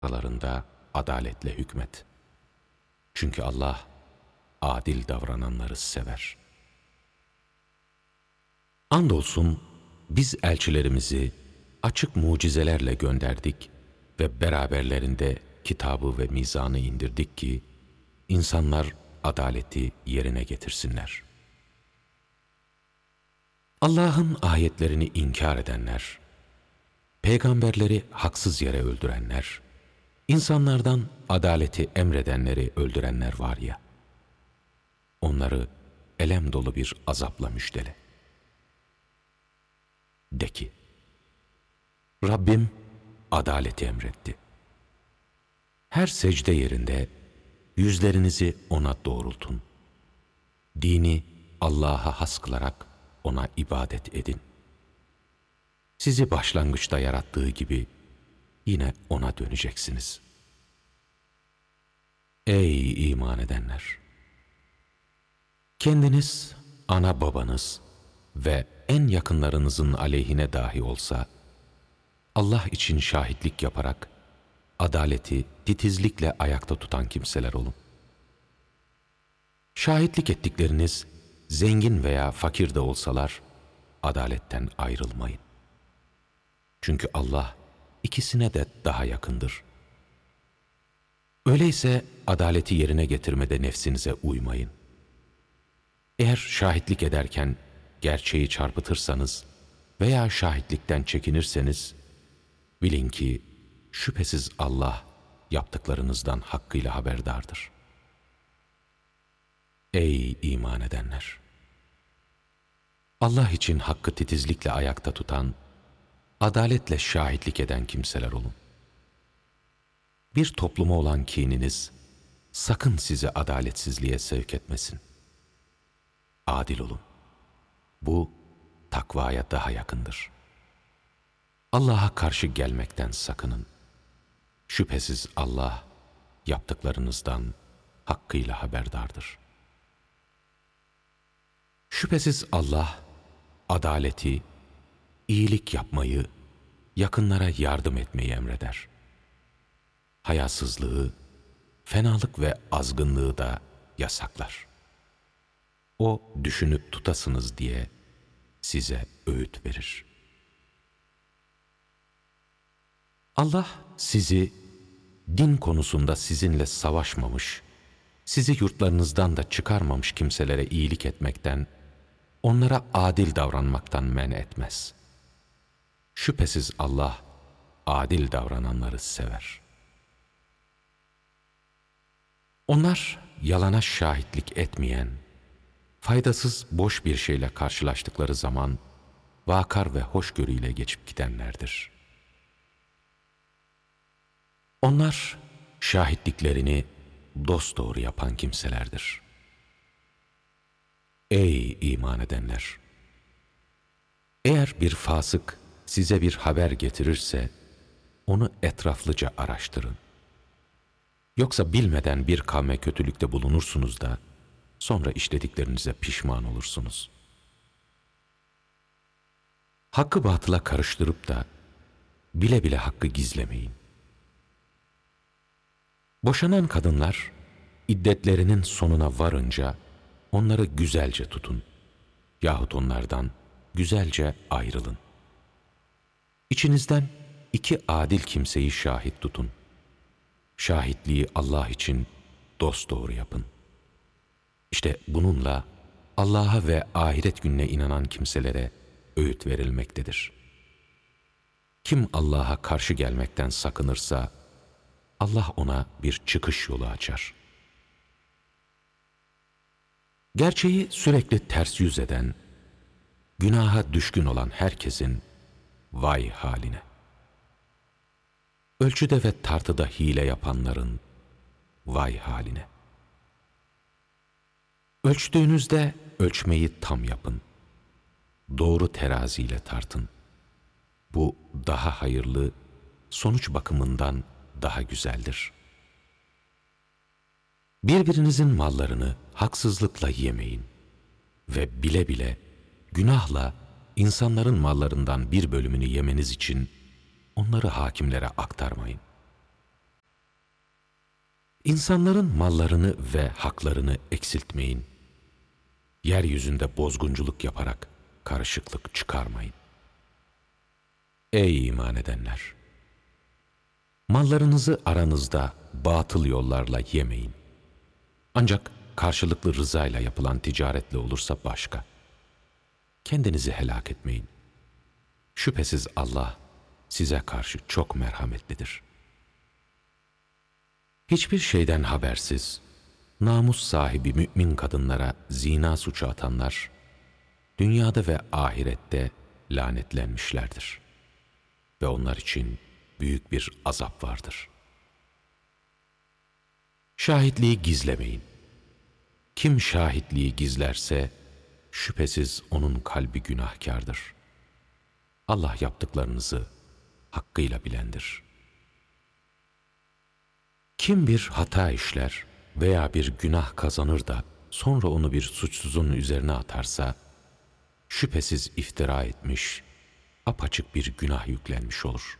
aralarında adaletle hükmet. Çünkü Allah adil davrananları sever. Andolsun biz elçilerimizi açık mucizelerle gönderdik ve beraberlerinde kitabı ve mizanı indirdik ki insanlar adaleti yerine getirsinler. Allah'ın ayetlerini inkar edenler, peygamberleri haksız yere öldürenler, insanlardan adaleti emredenleri öldürenler var ya, onları elem dolu bir azapla müjdele. De ki, Rabbim adaleti emretti. Her secde yerinde yüzlerinizi O'na doğrultun. Dini Allah'a has kılarak O'na ibadet edin. Sizi başlangıçta yarattığı gibi yine O'na döneceksiniz. Ey iman edenler! Kendiniz, ana babanız ve en yakınlarınızın aleyhine dahi olsa, Allah için şahitlik yaparak adaleti titizlikle ayakta tutan kimseler olun. Şahitlik ettikleriniz zengin veya fakir de olsalar adaletten ayrılmayın. Çünkü Allah ikisine de daha yakındır. Öyleyse adaleti yerine getirmede nefsinize uymayın. Eğer şahitlik ederken gerçeği çarpıtırsanız veya şahitlikten çekinirseniz, bilin ki şüphesiz Allah yaptıklarınızdan hakkıyla haberdardır. Ey iman edenler! Allah için hakkı titizlikle ayakta tutan, adaletle şahitlik eden kimseler olun. Bir topluma olan kininiz sakın sizi adaletsizliğe sevk etmesin. Adil olun. Bu takvaya daha yakındır. Allah'a karşı gelmekten sakının. Şüphesiz Allah yaptıklarınızdan hakkıyla haberdardır. Şüphesiz Allah adaleti, iyilik yapmayı, yakınlara yardım etmeyi emreder. Hayasızlığı, fenalık ve azgınlığı da yasaklar. O düşünüp tutasınız diye size öğüt verir. Allah sizi din konusunda sizinle savaşmamış, sizi yurtlarınızdan da çıkarmamış kimselere iyilik etmekten, onlara adil davranmaktan men etmez. Şüphesiz Allah adil davrananları sever. Onlar yalana şahitlik etmeyen, faydasız boş bir şeyle karşılaştıkları zaman vakar ve hoşgörüyle geçip gidenlerdir. Onlar şahitliklerini dosdoğru yapan kimselerdir. Ey iman edenler! Eğer bir fasık size bir haber getirirse, onu etraflıca araştırın. Yoksa bilmeden bir kavme kötülükte bulunursunuz da, sonra işlediklerinize pişman olursunuz. Hakkı batıla karıştırıp da, bile bile hakkı gizlemeyin. Boşanan kadınlar, iddetlerinin sonuna varınca, onları güzelce tutun. Yahut onlardan güzelce ayrılın. İçinizden 2 adil kimseyi şahit tutun. Şahitliği Allah için dosdoğru yapın. İşte bununla Allah'a ve ahiret gününe inanan kimselere öğüt verilmektedir. Kim Allah'a karşı gelmekten sakınırsa, Allah ona bir çıkış yolu açar. Gerçeği sürekli ters yüz eden, günaha düşkün olan herkesin vay haline. Ölçüde ve tartıda hile yapanların vay haline. Ölçtüğünüzde ölçmeyi tam yapın. Doğru teraziyle tartın. Bu daha hayırlı, sonuç bakımından daha güzeldir. Birbirinizin mallarını haksızlıkla yemeyin ve bile bile günahla insanların mallarından bir bölümünü yemeniz için onları hakimlere aktarmayın. İnsanların mallarını ve haklarını eksiltmeyin. Yeryüzünde bozgunculuk yaparak karışıklık çıkarmayın. Ey iman edenler! Mallarınızı aranızda batıl yollarla yemeyin. Ancak karşılıklı rızayla yapılan ticaretle olursa başka. Kendinizi helak etmeyin. Şüphesiz Allah size karşı çok merhametlidir. Hiçbir şeyden habersiz, namus sahibi mümin kadınlara zina suçu atanlar, dünyada ve ahirette lanetlenmişlerdir. Ve onlar için büyük bir azap vardır. Şahitliği gizlemeyin. Kim şahitliği gizlerse, şüphesiz onun kalbi günahkardır. Allah yaptıklarınızı hakkıyla bilendir. Kim bir hata işler veya bir günah kazanır da sonra onu bir suçsuzun üzerine atarsa, şüphesiz iftira etmiş, apaçık bir günah yüklenmiş olur.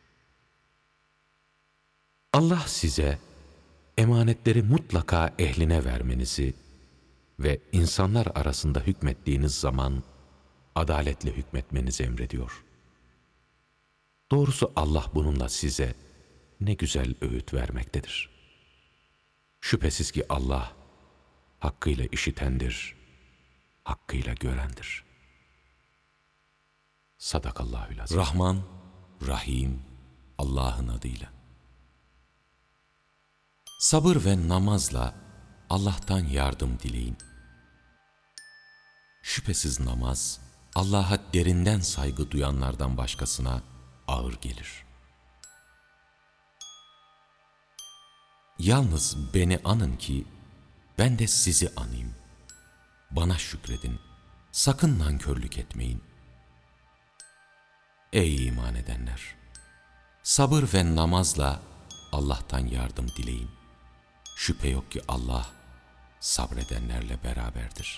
Allah size emanetleri mutlaka ehline vermenizi ve insanlar arasında hükmettiğiniz zaman adaletle hükmetmenizi emrediyor. Doğrusu Allah bununla size ne güzel öğüt vermektedir. Şüphesiz ki Allah hakkıyla işitendir, hakkıyla görendir. Sadakallahü'l-azim. Rahman, Rahim, Allah'ın adıyla. Sabır ve namazla Allah'tan yardım dileyin. Şüphesiz namaz, Allah'a derinden saygı duyanlardan başkasına ağır gelir. Yalnız beni anın ki ben de sizi anayım. Bana şükredin, sakın nankörlük etmeyin. Ey iman edenler! Sabır ve namazla Allah'tan yardım dileyin. Şüphe yok ki Allah sabredenlerle beraberdir.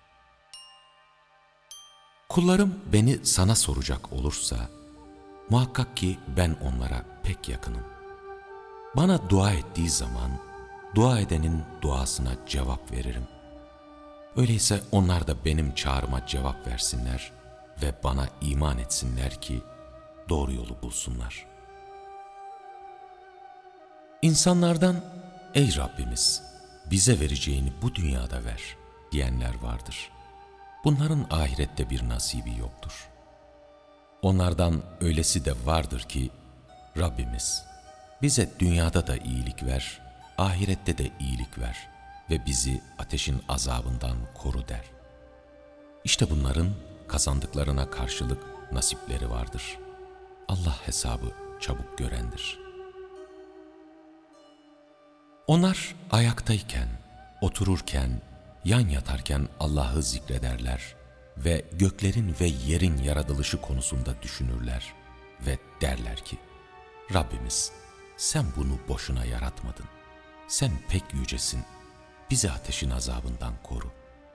Kullarım beni sana soracak olursa, muhakkak ki ben onlara pek yakınım. Bana dua ettiği zaman, dua edenin duasına cevap veririm. Öyleyse onlar da benim çağrıma cevap versinler ve bana iman etsinler ki doğru yolu bulsunlar. İnsanlardan, ey Rabbimiz, bize vereceğini bu dünyada ver diyenler vardır. Bunların ahirette bir nasibi yoktur. Onlardan öylesi de vardır ki, Rabbimiz, bize dünyada da iyilik ver, ahirette de iyilik ver ve bizi ateşin azabından koru der. İşte bunların kazandıklarına karşılık nasipleri vardır. Allah hesabı çabuk görendir. Onlar ayaktayken, otururken, yan yatarken Allah'ı zikrederler ve göklerin ve yerin yaratılışı konusunda düşünürler ve derler ki, Rabbimiz, sen bunu boşuna yaratmadın. Sen pek yücesin, bizi ateşin azabından koru.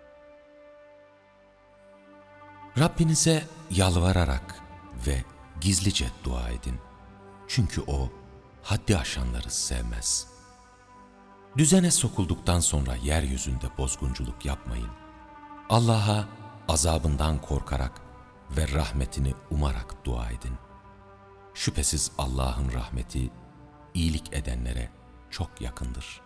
Rabbinize yalvararak ve gizlice dua edin. Çünkü O, haddi aşanları sevmez. Düzene sokulduktan sonra yeryüzünde bozgunculuk yapmayın. Allah'a azabından korkarak ve rahmetini umarak dua edin. Şüphesiz Allah'ın rahmeti iyilik edenlere çok yakındır.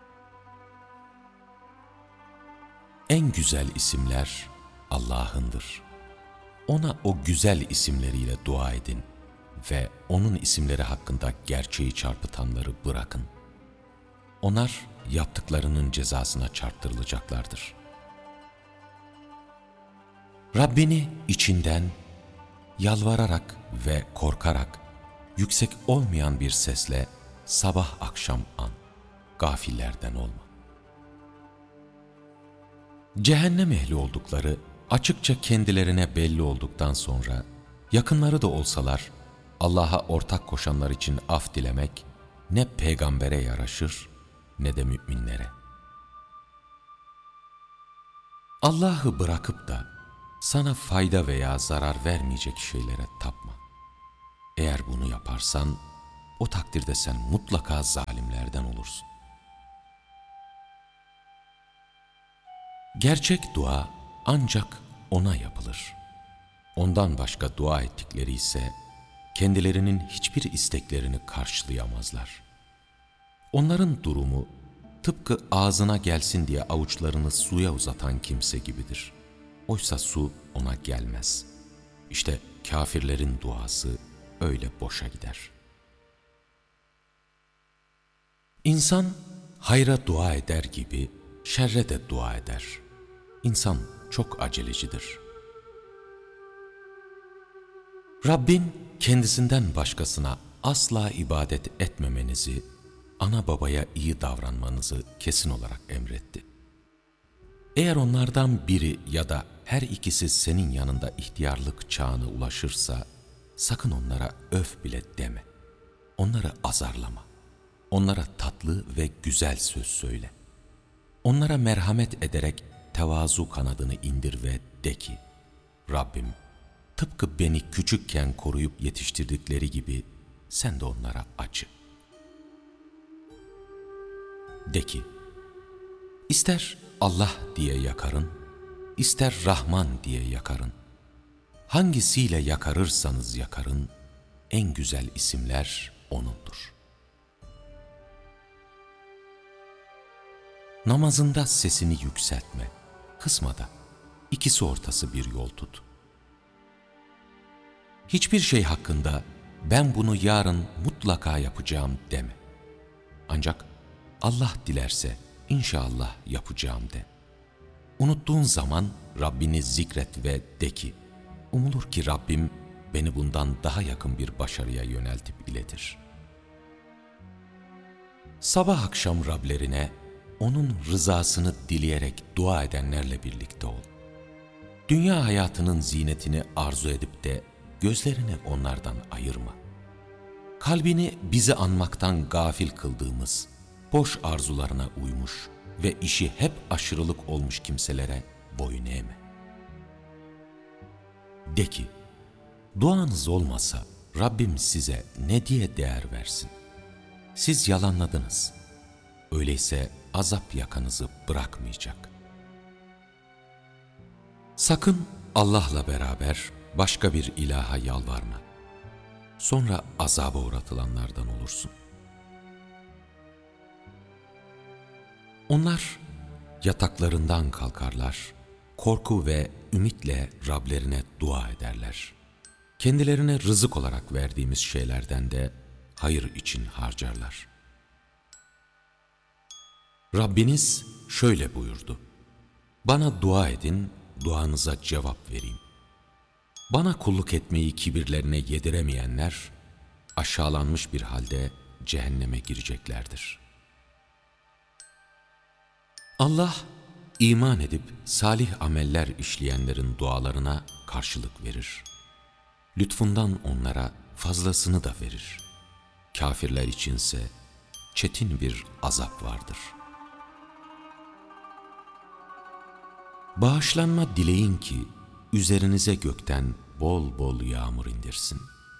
En güzel isimler Allah'ındır. Ona o güzel isimleriyle dua edin ve O'nun isimleri hakkında gerçeği çarpıtanları bırakın. Onlar yaptıklarının cezasına çarptırılacaklardır. Rabbini içinden, yalvararak ve korkarak, yüksek olmayan bir sesle sabah akşam an, gafillerden olma. Cehennem ehli oldukları açıkça kendilerine belli olduktan sonra, yakınları da olsalar, Allah'a ortak koşanlar için af dilemek, ne peygambere yaraşır, ne de müminlere. Allah'ı bırakıp da sana fayda veya zarar vermeyecek şeylere tapma. Eğer bunu yaparsan, o takdirde sen mutlaka zalimlerden olursun. Gerçek dua ancak ona yapılır. Ondan başka dua ettikleri ise kendilerinin hiçbir isteklerini karşılayamazlar. Onların durumu tıpkı ağzına gelsin diye avuçlarını suya uzatan kimse gibidir. Oysa su ona gelmez. İşte kafirlerin duası öyle boşa gider. İnsan hayra dua eder gibi şerre de dua eder. İnsan çok acelecidir. Rabbin kendisinden başkasına asla ibadet etmemenizi, ana babaya iyi davranmanızı kesin olarak emretti. Eğer onlardan biri ya da her ikisi senin yanında ihtiyarlık çağına ulaşırsa, sakın onlara öf bile deme. Onları azarlama. Onlara tatlı ve güzel söz söyle. Onlara merhamet ederek tevazu kanadını indir ve de ki, Rabbim, tıpkı beni küçükken koruyup yetiştirdikleri gibi sen de onlara acı. De ki, ister Allah diye yakarın, ister Rahman diye yakarın. Hangisiyle yakarırsanız yakarın, en güzel isimler O'nundur. Namazında sesini yükseltme, kısma da, ikisi ortası bir yol tut. Hiçbir şey hakkında ben bunu yarın mutlaka yapacağım deme. Ancak Allah dilerse inşallah yapacağım de. Unuttuğun zaman Rabbini zikret ve de ki, umulur ki Rabbim beni bundan daha yakın bir başarıya yöneltip iletir. Sabah akşam Rablerine, onun rızasını dileyerek dua edenlerle birlikte ol. Dünya hayatının zinetini arzu edip de gözlerini onlardan ayırma. Kalbini bizi anmaktan gafil kıldığımız, boş arzularına uymuş ve işi hep aşırılık olmuş kimselere boyun eğme. De ki, duanız olmasa Rabbim size ne diye değer versin? Siz yalanladınız. Öyleyse azap yakanızı bırakmayacak. Sakın Allah'la beraber başka bir ilaha yalvarma. Sonra azaba uğratılanlardan olursun. Onlar yataklarından kalkarlar, korku ve ümitle Rablerine dua ederler. Kendilerine rızık olarak verdiğimiz şeylerden de hayır için harcarlar. Rabbiniz şöyle buyurdu: bana dua edin, duanıza cevap vereyim. Bana kulluk etmeyi kibirlerine yediremeyenler, aşağılanmış bir halde cehenneme gireceklerdir. Allah, iman edip salih ameller işleyenlerin dualarına karşılık verir. Lütfundan onlara fazlasını da verir. Kafirler içinse çetin bir azap vardır. Bağışlanma dileyin ki üzerinize gökten bol bol yağmur indirsin.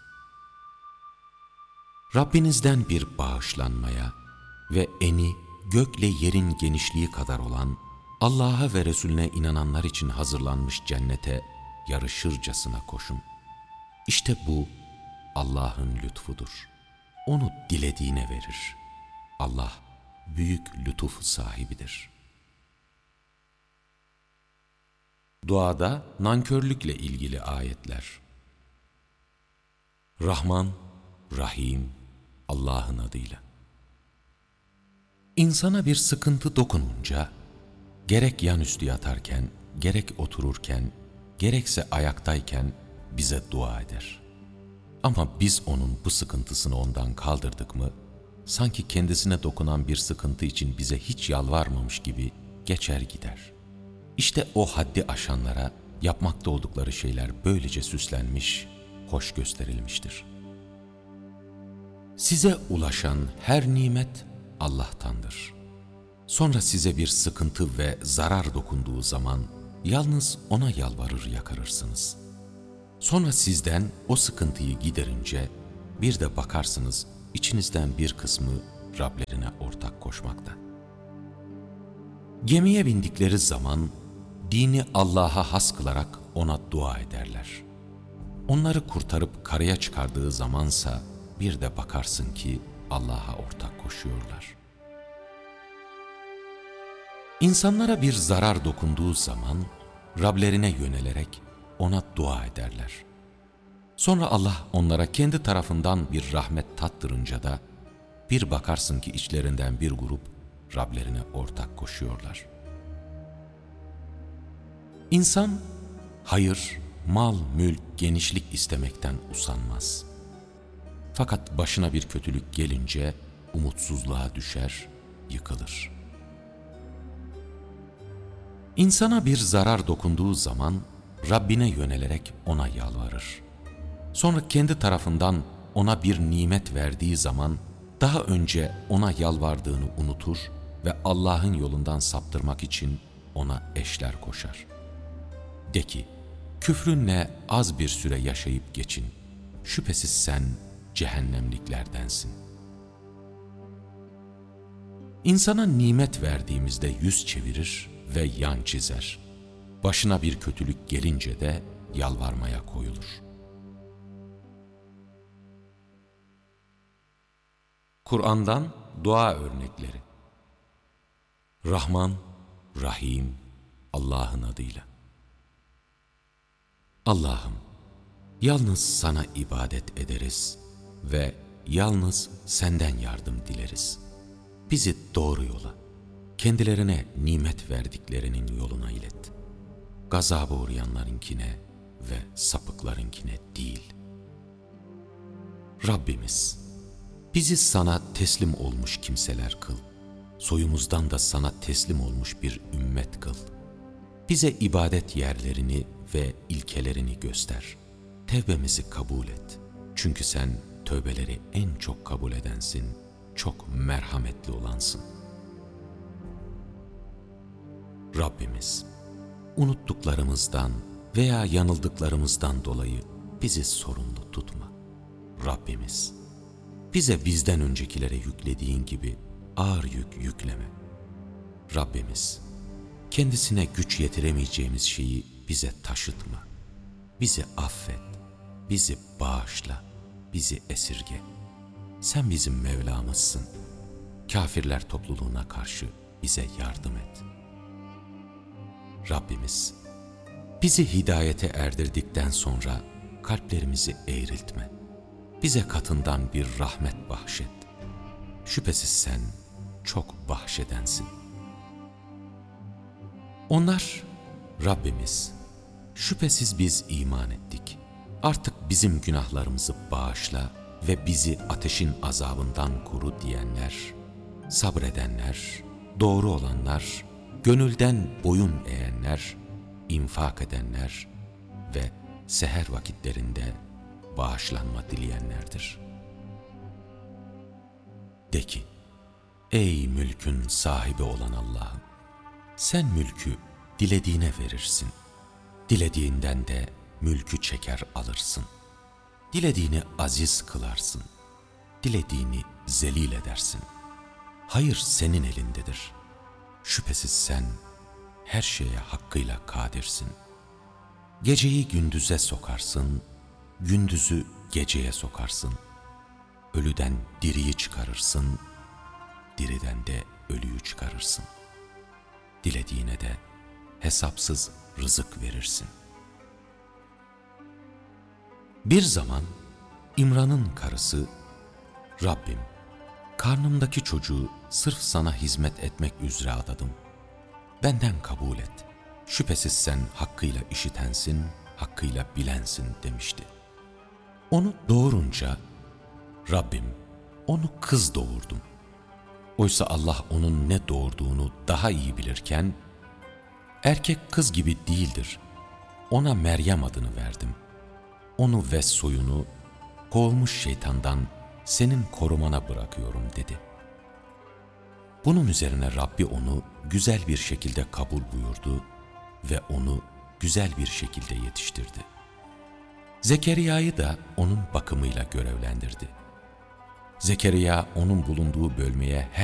Rabbinizden bir bağışlanmaya ve eni gökle yerin genişliği kadar olan Allah'a ve Resulüne inananlar için hazırlanmış cennete yarışırcasına koşun. İşte bu Allah'ın lütfudur. Onu dilediğine verir. Allah büyük lütuf sahibidir. Duada nankörlükle ilgili ayetler. Rahman, Rahim, Allah'ın adıyla. İnsana bir sıkıntı dokununca, gerek yanüstü yatarken, gerek otururken, gerekse ayaktayken bize dua eder. Ama biz onun bu sıkıntısını ondan kaldırdık mı, sanki kendisine dokunan bir sıkıntı için bize hiç yalvarmamış gibi geçer gider. İşte o haddi aşanlara yapmakta oldukları şeyler böylece süslenmiş, hoş gösterilmiştir. Size ulaşan her nimet Allah'tandır. Sonra size bir sıkıntı ve zarar dokunduğu zaman yalnız O'na yalvarır yakarırsınız. Sonra sizden o sıkıntıyı giderince bir de bakarsınız içinizden bir kısmı Rablerine ortak koşmakta. Gemiye bindikleri zaman dini Allah'a has kılarak ona dua ederler. Onları kurtarıp karaya çıkardığı zamansa bir de bakarsın ki Allah'a ortak koşuyorlar. İnsanlara bir zarar dokunduğu zaman Rablerine yönelerek ona dua ederler. Sonra Allah onlara kendi tarafından bir rahmet tattırınca da bir bakarsın ki içlerinden bir grup Rablerine ortak koşuyorlar. İnsan hayır, mal, mülk, genişlik istemekten usanmaz. Fakat başına bir kötülük gelince umutsuzluğa düşer, yıkılır. İnsana bir zarar dokunduğu zaman Rabbine yönelerek ona yalvarır. Sonra kendi tarafından ona bir nimet verdiği zaman daha önce ona yalvardığını unutur ve Allah'ın yolundan saptırmak için ona eşler koşar. De ki, küfrünle az bir süre yaşayıp geçin. Şüphesiz sen cehennemliklerdensin. İnsana nimet verdiğimizde yüz çevirir ve yan çizer. Başına bir kötülük gelince de yalvarmaya koyulur. Kur'an'dan dua örnekleri. Rahman, Rahim, Allah'ın adıyla. Allah'ım, yalnız sana ibadet ederiz ve yalnız senden yardım dileriz. Bizi doğru yola, kendilerine nimet verdiklerinin yoluna ilet. Gazaba uğrayanlarınkine ve sapıklarınkine değil. Rabbimiz, bizi sana teslim olmuş kimseler kıl. Soyumuzdan da sana teslim olmuş bir ümmet kıl. Bize ibadet yerlerini ve ilkelerini göster. Tevbemizi kabul et. Çünkü sen tövbeleri en çok kabul edensin, çok merhametli olansın. Rabbimiz, unuttuklarımızdan veya yanıldıklarımızdan dolayı bizi sorumlu tutma. Rabbimiz, bize bizden öncekilere yüklediğin gibi ağır yük yükleme. Rabbimiz, kendisine güç yetiremeyeceğimiz şeyi bize taşıtma. Bizi affet, bizi bağışla, bizi esirge. Sen bizim Mevlamızsın. Kafirler topluluğuna karşı bize yardım et. Rabbimiz, bizi hidayete erdirdikten sonra kalplerimizi eğriltme. Bize katından bir rahmet bahşet. Şüphesiz sen çok bahşedensin. Onlar, Rabbimiz, şüphesiz biz iman ettik. Artık bizim günahlarımızı bağışla ve bizi ateşin azabından koru diyenler, sabredenler, doğru olanlar, gönülden boyun eğenler, infak edenler ve seher vakitlerinde bağışlanma dileyenlerdir. De ki, ey mülkün sahibi olan Allah'ım, sen mülkü dilediğine verirsin. Dilediğinden de mülkü çeker alırsın. Dilediğini aziz kılarsın. Dilediğini zelil edersin. Hayır senin elindedir. Şüphesiz sen her şeye hakkıyla kadirsin. Geceyi gündüze sokarsın, gündüzü geceye sokarsın. Ölüden diriyi çıkarırsın, diriden de ölüyü çıkarırsın. Dilediğine de hesapsız rızık verirsin. Bir zaman İmran'ın karısı, Rabbim, karnımdaki çocuğu sırf sana hizmet etmek üzere adadım. Benden kabul et. Şüphesiz sen hakkıyla işitensin, hakkıyla bilensin demişti. Onu doğurunca, Rabbim, onu kız doğurdum. Oysa Allah onun ne doğurduğunu daha iyi bilirken, erkek kız gibi değildir. Ona Meryem adını verdim. Onu ve soyunu kovulmuş şeytandan senin korumana bırakıyorum dedi. Bunun üzerine Rabbi onu güzel bir şekilde kabul buyurdu ve onu güzel bir şekilde yetiştirdi. Zekeriya'yı da onun bakımıyla görevlendirdi. Zekeriya onun bulunduğu bölmeye